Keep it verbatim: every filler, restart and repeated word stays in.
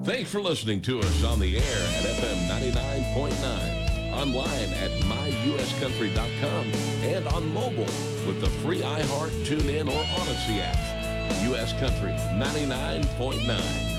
Thanks for listening to us on the air at F M ninety-nine point nine, online at my u s country dot com, and on mobile with the free iHeart, TuneIn, or Odyssey app. U S Country ninety-nine point nine.